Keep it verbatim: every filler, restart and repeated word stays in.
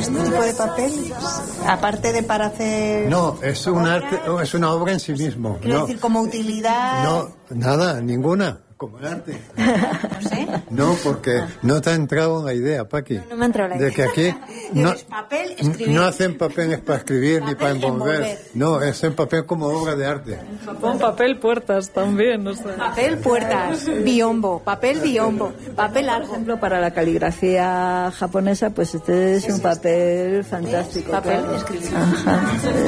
este tipo de papel? Aparte de para hacer... No, es un arte, es una obra en sí mismo. Quiero no, decir, como utilidad... No, nada, ninguna. Como el arte. No sé. No, porque no te ha entrado la idea, Paqui. No, no me ha entrado la idea. De que aquí no, es papel, escribir. no hacen papeles para escribir Papel ni para envolver. envolver. No, hacen papel como obra de arte. Japón, papel, puertas también, o sea. Papel, puertas, biombo, papel, biombo, papel Por algo. ejemplo, para la caligrafía japonesa, pues este es un papel fantástico. Papel, claro. escribir. Ajá.